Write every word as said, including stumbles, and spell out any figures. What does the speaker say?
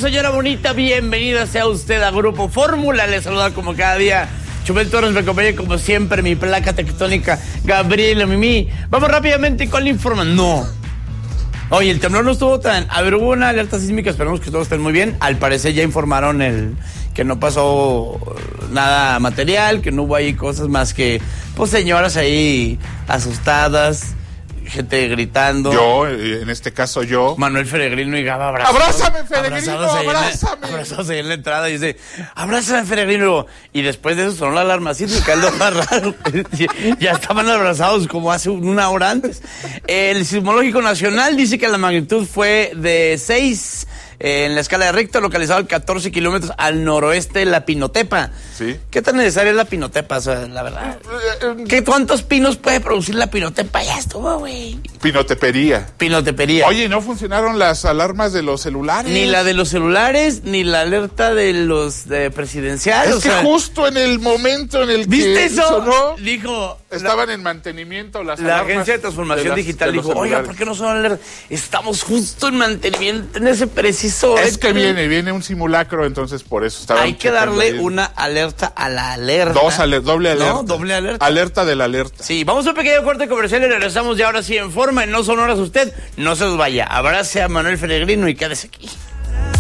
señora bonita, bienvenida sea usted a Grupo Fórmula. Les saluda como cada día Chumel Torres, me acompaña como siempre mi placa tectónica Gabriela Mimi. Vamos rápidamente con la información. No. Oye, el temblor no estuvo tan... A ver, hubo una alerta sísmica, esperemos que todos estén muy bien. Al parecer ya informaron el que no pasó nada material, que no hubo ahí cosas más que, pues, señoras ahí asustadas, gente gritando. Yo, en este caso yo. Manuel Feregrino y Gaba abrazados. ¡Abrázame, Feregrino, abrázame! Abrazados ahí en la entrada y dice, abrázame, Feregrino. Y después de eso sonó la alarma sísmica, es lo más raro. Ya estaban abrazados como hace una hora antes. El Sismológico Nacional dice que la magnitud fue de seis eh, en la escala de Richter, localizado a catorce kilómetros al noroeste de la Pinotepa. Sí. ¿Qué tan necesaria es la Pinotepa? O sea, la verdad. ¿Qué cuántos pinos puede producir la Pinotepa? Ya estuvo, güey. Pinotepería. Pinotepería. Oye, ¿no funcionaron las alarmas de los celulares? Ni la de los celulares, ni la alerta de los de presidenciales. Es o que sea, justo en el momento en el ¿viste que eso? sonó, Dijo... estaban la, en mantenimiento las La alarmas Agencia de Transformación de las, Digital de los dijo, oiga, celulares. ¿por qué no son alertas? Estamos justo en mantenimiento en ese preciso... Es que viene, viene un simulacro, entonces por eso estaban Hay que checando darle ahí. una alerta a la alerta. Dos aler- doble alerta. No, doble alerta. Alerta de la alerta. Sí, vamos a un pequeño corte comercial y regresamos ya ahora sí en forma, en No Son Horas Usted. No se los vaya, abrace a Manuel Feregrino y quédese aquí.